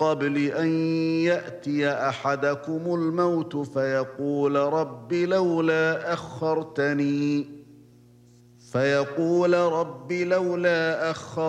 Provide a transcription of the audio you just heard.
قبل أن يأتي أحدكم الموت فيقول رب لولا أخرتني